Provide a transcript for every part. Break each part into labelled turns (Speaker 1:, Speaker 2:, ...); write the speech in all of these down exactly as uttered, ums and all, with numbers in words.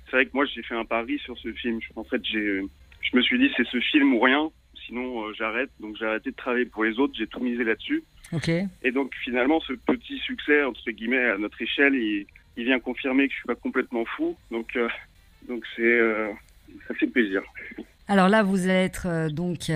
Speaker 1: c'est vrai que moi j'ai fait un pari sur ce film. En fait, j'ai, je me suis dit c'est ce film ou rien. Sinon euh, j'arrête. Donc j'ai arrêté de travailler pour les autres. J'ai tout misé là-dessus.
Speaker 2: Ok.
Speaker 1: Et donc finalement ce petit succès entre guillemets à notre échelle, il, il vient confirmer que je suis pas complètement fou. Donc euh, donc c'est euh, ça fait plaisir.
Speaker 2: Alors là, vous allez être euh, donc euh,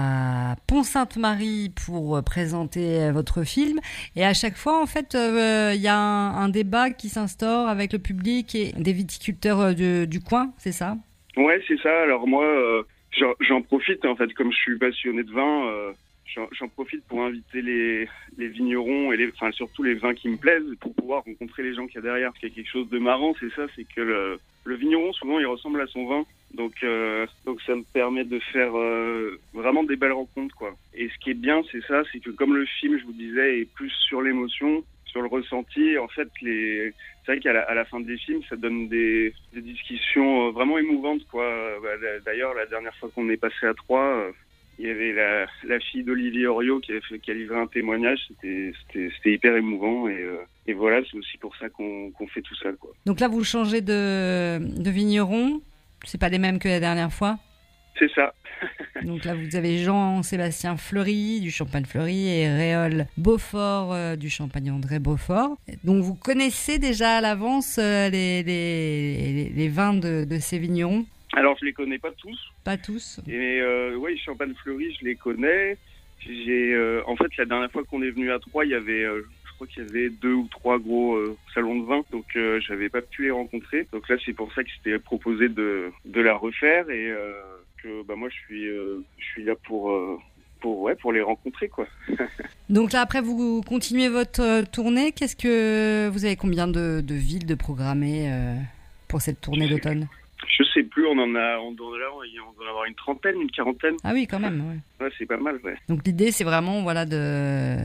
Speaker 2: à Pont-Sainte-Marie pour euh, présenter euh, votre film. Et à chaque fois, en fait, il euh, y a un, un débat qui s'instaure avec le public et des viticulteurs euh, de, du coin, c'est ça ?
Speaker 1: Ouais, c'est ça. Alors moi, euh, j'en, j'en profite en fait, comme je suis passionné de vin, euh, j'en, j'en profite pour inviter les, les vignerons et les, enfin surtout les vins qui me plaisent, pour pouvoir rencontrer les gens qu'il y a derrière. Parce qu'il y a quelque chose de marrant, c'est ça, c'est que le, le vigneron souvent il ressemble à son vin. Donc, euh, donc ça me permet de faire euh, vraiment des belles rencontres, quoi. Et ce qui est bien, c'est ça, c'est que comme le film, je vous disais, est plus sur l'émotion, sur le ressenti, en fait, les... c'est vrai qu'à la, à la fin des films, ça donne des, des discussions vraiment émouvantes, quoi. D'ailleurs, la dernière fois qu'on est passé à Troyes, il y avait la, la fille d'Olivier Oriot qui, avait fait, qui a livré un témoignage. C'était, c'était, c'était hyper émouvant. Et, euh, et voilà, c'est aussi pour ça qu'on, qu'on fait tout ça, quoi.
Speaker 2: Donc là, vous changez de, de vigneron. C'est pas les mêmes que la dernière fois ?
Speaker 1: C'est ça.
Speaker 2: Donc là, vous avez Jean-Sébastien Fleury du Champagne Fleury et Réole Beaufort euh, du Champagne André Beaufort. Donc vous connaissez déjà à l'avance euh, les, les, les vins de, de ces vignerons ?
Speaker 1: Alors je les connais pas tous.
Speaker 2: Pas tous.
Speaker 1: Et euh, oui, Champagne Fleury, je les connais. J'ai, euh, en fait, la dernière fois qu'on est venu à Troyes, il y avait... Euh, je crois qu'il y avait deux ou trois gros euh, salons de vin, donc euh, j'avais pas pu les rencontrer. Donc là, c'est pour ça que c'était proposé de, de la refaire et euh, que bah, moi, je suis, euh, je suis là pour, euh, pour, ouais, pour les rencontrer, quoi.
Speaker 2: Donc là, après, vous continuez votre euh, tournée. Qu'est-ce que vous avez combien de, de villes de programmées euh, pour cette tournée d'automne ?
Speaker 1: Je sais plus, on en a, on doit, on doit en avoir une trentaine, une quarantaine.
Speaker 2: Ah oui, quand même, ouais.
Speaker 1: Ouais, c'est pas mal, ouais.
Speaker 2: Donc l'idée, c'est vraiment, voilà, de,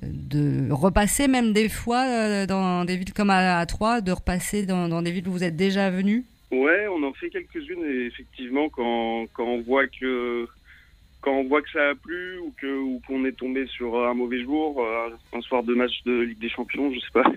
Speaker 2: de repasser même des fois euh, dans des villes comme à, à Troyes, de repasser dans, dans des villes où vous êtes déjà venus.
Speaker 1: Ouais, on en fait quelques-unes et effectivement, quand, quand on voit que, quand on voit que ça a plu ou que, ou qu'on est tombé sur un mauvais jour, un soir de match de Ligue des Champions, je sais pas.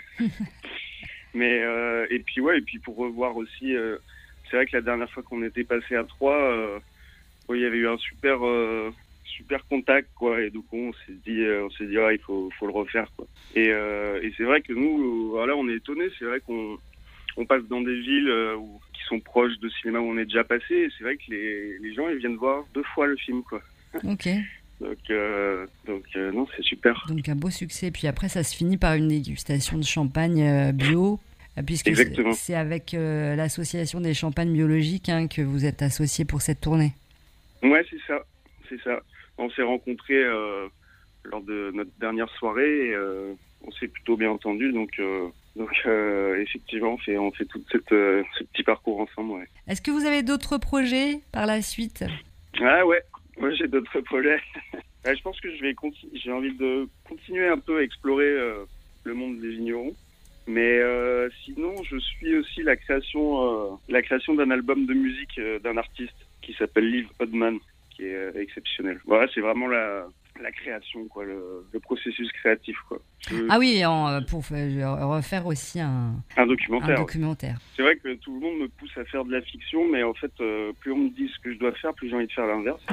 Speaker 1: Mais, euh, et puis ouais, et puis pour revoir aussi, euh, c'est vrai que la dernière fois qu'on était passé à Troyes, euh, ouais, il y avait eu un super, euh, super contact, quoi. Et donc on s'est dit, euh, on s'est dit, ah, il faut, faut le refaire, quoi. Et, euh, et c'est vrai que nous, voilà, on est étonnés. C'est vrai qu'on, on passe dans des villes euh, où, qui sont proches de cinéma où on est déjà passé. Et c'est vrai que les, les gens, ils viennent voir deux fois le film, quoi.
Speaker 2: Ok.
Speaker 1: Donc, euh, donc euh, non, c'est super.
Speaker 2: Donc un beau succès. Puis après, ça se finit par une dégustation de champagne euh, bio. Puisque
Speaker 1: Exactement.
Speaker 2: c'est avec euh, l'association des champagnes biologiques hein, que vous êtes associé pour cette tournée.
Speaker 1: Ouais, c'est ça, c'est ça. On s'est rencontrés euh, lors de notre dernière soirée et euh, on s'est plutôt bien entendu. Donc, euh, donc euh, effectivement, on fait, on fait tout cette, euh, ce petit parcours ensemble. Ouais.
Speaker 2: Est-ce que vous avez d'autres projets par la suite ?
Speaker 1: Ah ouais, moi j'ai d'autres projets. Ouais, je pense que je vais continu- j'ai envie de continuer un peu à explorer euh, le monde des vignerons. Mais euh, sinon, je suis aussi la création, euh, la création d'un album de musique euh, d'un artiste qui s'appelle Liv Odman, qui est euh, exceptionnel. Voilà, c'est vraiment la, la création, quoi, le, le processus créatif, quoi. Je...
Speaker 2: Ah oui, en, pour refaire aussi un,
Speaker 1: un documentaire.
Speaker 2: Un documentaire.
Speaker 1: Ouais. C'est vrai que tout le monde me pousse à faire de la fiction, mais en fait, euh, plus on me dit ce que je dois faire, plus j'ai envie de faire l'inverse.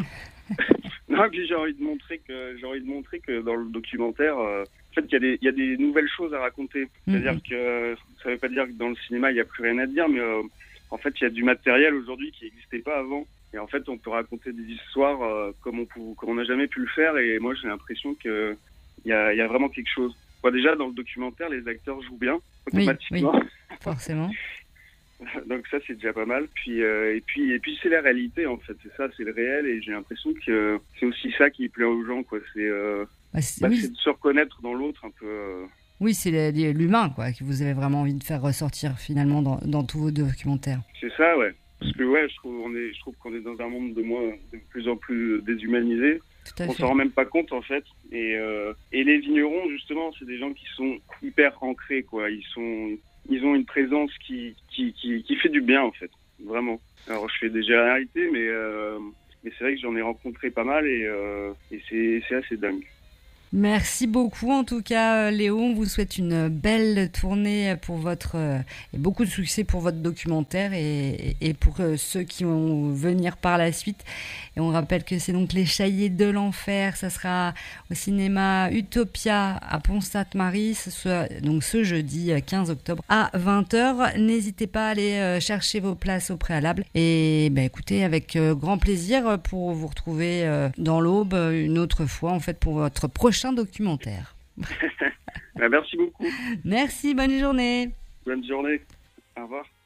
Speaker 1: Non, puis j'ai envie de montrer que j'ai envie de montrer que dans le documentaire, euh, en fait, il y a des il y a des nouvelles choses à raconter. C'est-à-dire mm-hmm. que ça veut pas dire que dans le cinéma il y a plus rien à dire, mais euh, en fait, il y a du matériel aujourd'hui qui n'existait pas avant. Et en fait, on peut raconter des histoires euh, comme on peut, comme on n'a jamais pu le faire. Et moi, j'ai l'impression que il y a il y a vraiment quelque chose. Bon, déjà dans le documentaire, les acteurs jouent bien automatiquement.
Speaker 2: Oui, oui, forcément.
Speaker 1: Donc ça c'est déjà pas mal. Puis euh, et puis et puis c'est la réalité en fait. C'est ça, c'est le réel. Et j'ai l'impression que c'est aussi ça qui plaît aux gens, quoi. C'est, euh, bah, c'est, bah, oui. c'est de se reconnaître dans l'autre un peu. Euh...
Speaker 2: Oui, c'est l'humain, quoi, que vous avez vraiment envie de faire ressortir finalement dans, dans tous vos documentaires.
Speaker 1: C'est ça, ouais. Parce que ouais, je trouve on est, je trouve qu'on est dans un monde de moins de plus en plus déshumanisé.
Speaker 2: Tout à
Speaker 1: on
Speaker 2: fait.
Speaker 1: s'en rend même pas compte en fait. Et euh, et les vignerons justement, c'est des gens qui sont hyper ancrés, quoi. Ils sont Ils ont une présence qui, qui, qui, qui fait du bien, en fait. Vraiment. Alors, je fais des généralités, mais, euh, mais c'est vrai que j'en ai rencontré pas mal et, euh, et c'est, c'est assez dingue.
Speaker 2: Merci beaucoup en tout cas Léo, on vous souhaite une belle tournée pour votre et beaucoup de succès pour votre documentaire et, et pour ceux qui vont venir par la suite. Et on rappelle que c'est donc Les Chaillés de l'Enfer, ça sera au cinéma Utopia à Pont-Sainte-Marie, ce, donc ce jeudi quinze octobre à vingt heures. N'hésitez pas à aller chercher vos places au préalable et ben, écoutez, avec grand plaisir pour vous retrouver dans l'Aube une autre fois en fait pour votre prochain documentaire.
Speaker 1: Merci beaucoup.
Speaker 2: Merci, bonne journée.
Speaker 1: Bonne journée. Au revoir.